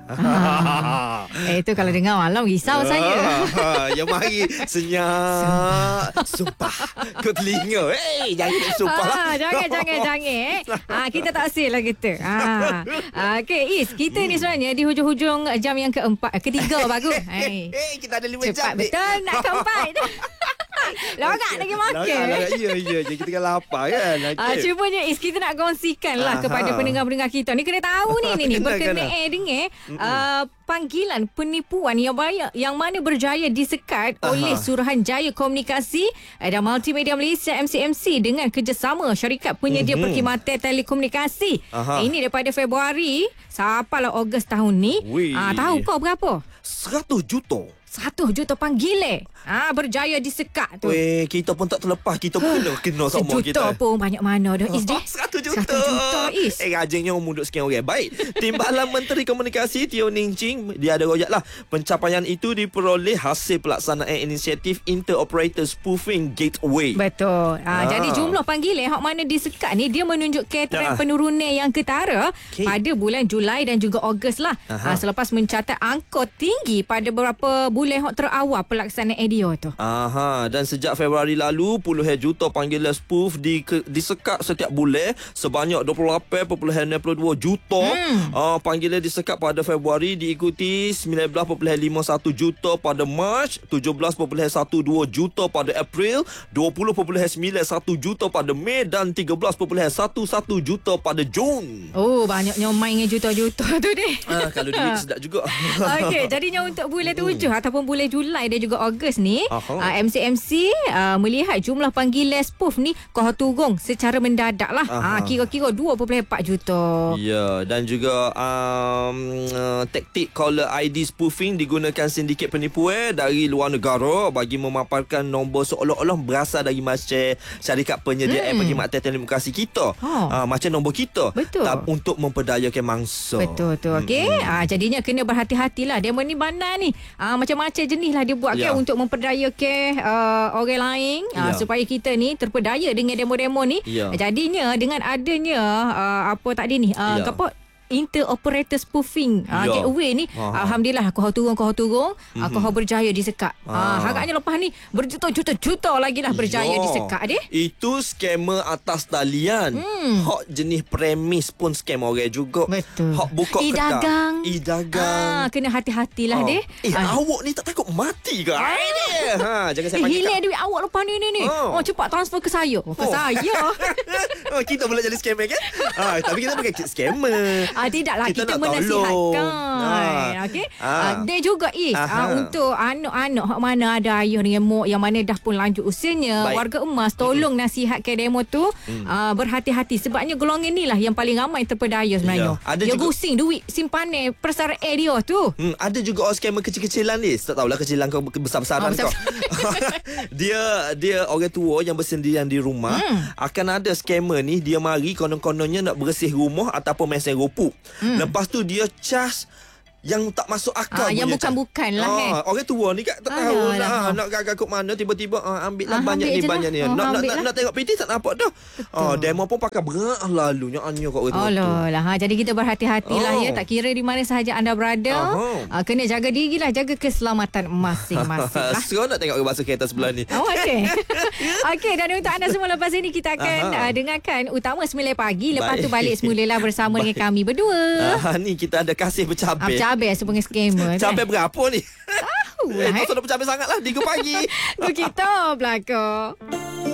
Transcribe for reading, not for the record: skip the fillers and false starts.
Itu kalau dengar malam risau saya. Yang mari senyap. Sumpah ke telinga. Jangan sumpah lah. Jangan. Kita tak hasil lah kita. Okay, Is, kita ni sebenarnya di hujung-hujung jam yang ketiga baru. Kita ada 5 jam. Cepat betul nak keempat. Logak lagi makan. Ya. Kita kan lapar kan. Cumanya Is, kita nak kongsikan lah kepada pendengar-pendengar kita ni, kena tahu ni berkenaan dengan panggilan penipuan yang mana berjaya disekat oleh Suruhanjaya Komunikasi dan Multimedia Malaysia MCMC dengan kerjasama syarikat penyedia perkhidmatan telekomunikasi. Ini daripada Februari sampailah Ogos tahun ni. Tahu kau berapa? 100 juta. 100 juta panggilan berjaya disekat tu. Kita pun tak terlepas. Kita pun kena sama kita. 1 juta pun banyak mana dah, Is. 100 juta. 100 juta, Is. Rajinnya umur duduk sekian orang. Baik. Timbalan Menteri Komunikasi Teo Ning Ching, dia ada royak lah. Pencapaian itu diperoleh hasil pelaksanaan inisiatif Interoperator Spoofing Gateway. Betul. Jadi jumlah panggilan hak mana disekat ni, dia menunjukkan trend penurunan yang ketara pada bulan Julai dan juga Ogos lah. Selepas mencatat angka tinggi pada beberapa bulan hak terawal pelaksanaan ADO tu. Dan sejak Februari lalu, puluhan juta panggilan spoof disekat setiap bulan, sebanyak 28.92 juta. Panggilan disekat pada Februari, diikuti 19.51 juta pada Mac, 17.12 juta pada April, 20.91 juta pada Mei dan 13.11 juta pada Jun. Banyaknya main juta-juta tu deh. Kalau duit sedap juga. Okey, jadinya untuk bulan 7 ataupun bulan Julai dan juga Ogos ni, MCMC melihat jumlah panggilan spoof ni kau turun secara mendadak lah. Kira-kira 2.4 juta. Ya, dan juga taktik caller ID spoofing digunakan sindiket penipuan dari luar negara bagi memaparkan nombor seolah-olah berasal dari macam syarikat penyediaan perkhidmatan telekomunikasi kita. Macam nombor kita. Betul. Untuk memperdayakan mangsa. Betul. Okey. Jadinya kena berhati-hatilah. Demo ni bandar ni. Macam-macam jenis lah dia buat untuk memperdayakan orang lain supaya kita ni terpedaya dengan demo-demo ni. Jadinya dengan adanya apa tadi ni Interoperator Spoofing Gateway ni, alhamdulillah kau turun kau berjaya disekat. Harapnya lepas ni berjuta-juta lagi lah berjaya disekat deh. Itu skamer atas talian. Hak jenis premis pun scam orang juga. Betul. Hak buka i-dagang. Kena hati-hatilah deh. Awak ni tak takut mati ke? Jangan saya panggil hilang duit awak lepas ni. Cepat transfer ke saya. Saya. Kita boleh jadi scammer kan? Tapi kita bukan scammer. Tidaklah, kita menasihatkan. Okey. Dia juga untuk anak-anak hak mana ada ayah dengan mak yang mana dah pun lanjut usianya, warga emas, tolong nasihatkan demo tu berhati-hati sebabnya golongan ni lah yang paling ramai terpedaya sebenarnya. Dia pusing duit simpanan persaraan dia tu. Ada juga orang scammer kecil-kecilan ni. Tak tahulah kecilan kau besar-besaran kau. Dia orang tua yang bersendirian di rumah. Akan ada scammer ni, dia mari konon-kononnya nak bersih rumah ataupun mesin ropuk. Lepas tu dia charge yang tak masuk akal, yang bukan-bukan lah. Orang tua ni tak tahu nak gagak mana, tiba-tiba ambil lah banyak ni. Nak tengok PT tak nampak dah. Demo pun pakai berat lalunya anya kat orang tua tu. Jadi kita berhati-hatilah ya, tak kira di mana sahaja anda berada. Kena jaga diri lah, jaga keselamatan masing-masing lah. Sekarang nak tengok basuh kereta sebelah ni. Okey, dan untuk anda semua lepas ini kita akan dengarkan Utama 9 pagi. Lepas tu balik semula lah bersama dengan kami berdua. Ni kita ada kasih bercapai. Habis sebagai scammer. Sampai berapa ni? Kau sudah bercapai sangat lah. 3 pagi. Kita belakang.